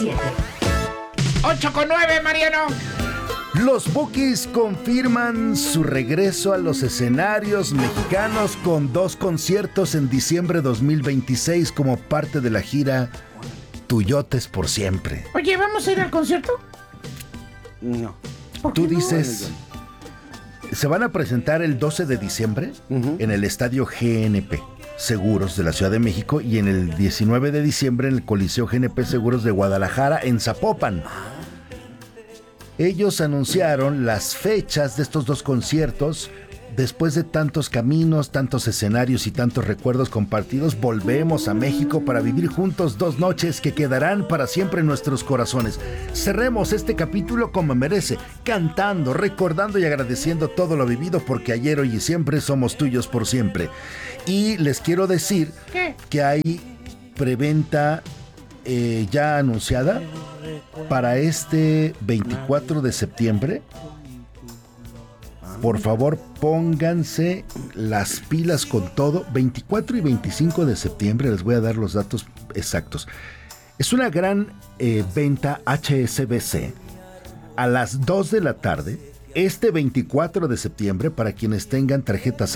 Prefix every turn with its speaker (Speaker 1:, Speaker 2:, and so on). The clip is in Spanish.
Speaker 1: 97.7.
Speaker 2: 8:09, Mariano.
Speaker 3: Los Bukis confirman su regreso a los escenarios mexicanos con 2 conciertos en diciembre 2026 como parte de la gira Tuyotes por Siempre.
Speaker 2: Oye, ¿vamos a ir al concierto?
Speaker 4: No.
Speaker 3: Tú dices, se van a presentar el 12 de diciembre en el estadio GNP Seguros de la Ciudad de México y en el 19 de diciembre en el Coliseo GNP Seguros de Guadalajara en Zapopan. Ellos anunciaron las fechas de estos 2 conciertos. Después de tantos caminos, tantos escenarios y tantos recuerdos compartidos, volvemos a México para vivir juntos 2 noches que quedarán para siempre en nuestros corazones. Cerremos este capítulo como merece, cantando, recordando y agradeciendo todo lo vivido, porque ayer, hoy y siempre somos tuyos por siempre. Y les quiero decir que hay preventa ya anunciada para este 24 de septiembre. Por favor, pónganse las pilas con todo. 24 y 25 de septiembre, les voy a dar los datos exactos. Es una gran venta HSBC a las 2 de la tarde. Este 24 de septiembre, para quienes tengan tarjetas